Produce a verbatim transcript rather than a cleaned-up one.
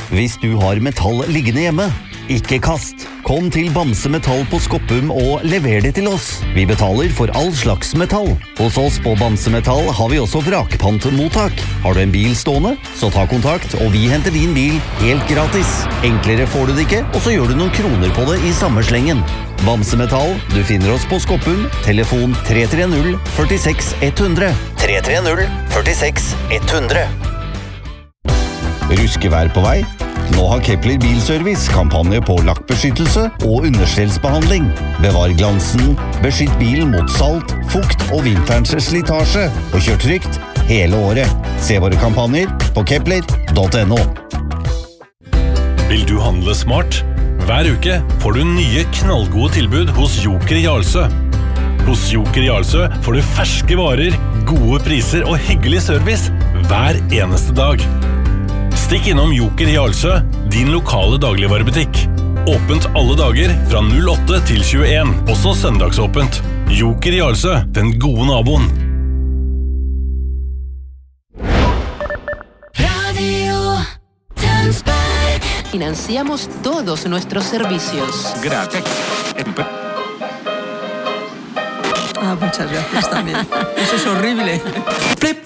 hvis du har metall liggende hjemme. Ikke kast. Kom til Bamse Metall på Skoppum og lever det til oss. Vi betaler for all slags metall. Hos oss på Bamse Metall har vi også vrakpantmottak. Har du en bil stående, så ta kontakt, og vi henter din bil helt gratis. Enklere får du det ikke, og så gjør du noen kroner på det i samme slengen. Bamse Metall, du finner oss på Skoppum, telefon tre tre null fire seks ett hundre. tre tre null fire seks ett hundre. Ruskevær på vei? Nå har Kepler Bilservice kampanje på lakkbeskyttelse og understellsbehandling. Bevar glansen, beskytt bilen mot salt, fukt og vinterens slitasje, og kjør trygt hele året. Se våre kampanjer på kepler punktum no. Vil du handle smart? Hver uke får du nye knallgode tilbud hos Joker Jarlsø. Hos Joker Jarlsø får du ferske varer, gode priser og hyggelig service hver eneste dag. Stikk innom Joker Jarlsø, din lokale dagligvarebutikk. Åpent alle dager fra null åtte til tjueen, også søndagsåpent. Joker Jarlsø, den gode naboen. Radio Tønsberg. Financiamos todos nuestros servicios. Gracias. Ah, muchas gracias también. Eso es horrible. Flip